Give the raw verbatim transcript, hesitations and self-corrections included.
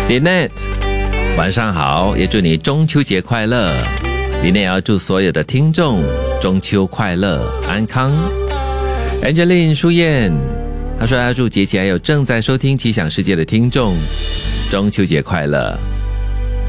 Lynette， 晚上好，也祝你中秋节快乐。Lynette 要祝所有的听众中秋快乐安康。Angeline 舒燕，她说要祝杰杰还有正在收听奇想世界的听众中秋节快乐。